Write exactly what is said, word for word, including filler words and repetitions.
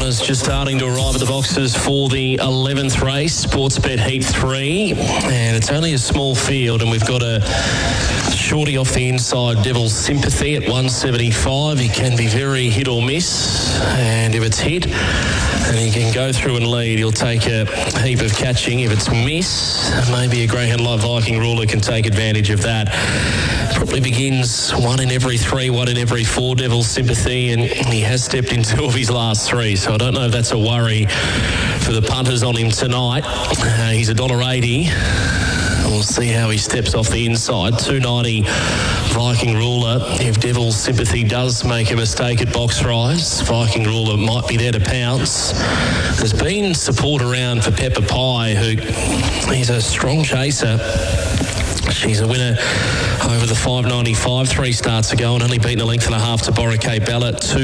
Punters just starting to arrive at the boxes for the eleventh race, Sportsbet Heat three, and it's only a small field, and we've got a shorty off the inside, Devil's Sympathy at one seventy-five. He can be very hit or miss, and if it's hit and he can go through and lead, he'll take a heap of catching. If it's miss, maybe a Greyhound Light Viking ruler can take advantage of that. Probably begins one in every three, one in every four, Devil's Sympathy, and he has stepped in two of his last three, so I don't know if that's a worry for the punters on him tonight. Uh, he's one dollar eighty. We'll see how he steps off the inside. two ninety Viking Ruler. If Devil's Sympathy does make a mistake at box rise, Viking Ruler might be there to pounce. There's been support around for Pepper Pie, who he's a strong chaser. She's a winner over the five ninety-five three starts ago and only beaten a length and a half to Boracay Ballot. Two